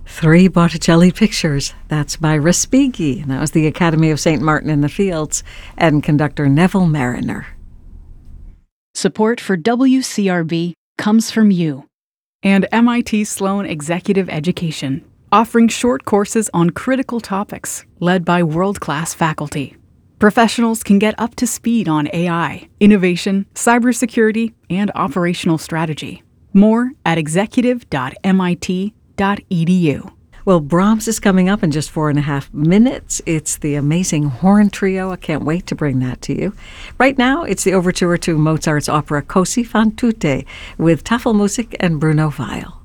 Three Botticelli pictures. That's by Respighi. And that was the Academy of St. Martin in the Fields and conductor Neville Mariner. Support for WCRB comes from you and MIT Sloan Executive Education, offering short courses on critical topics led by world-class faculty. Professionals can get up to speed on AI, innovation, cybersecurity, and operational strategy. More at executive.mit.edu. Well, Brahms is coming up in just 4.5 minutes. It's the amazing horn trio. I can't wait to bring that to you. Right now, it's the overture to Mozart's opera Così fan tutte with Tafelmusik and Bruno Weil.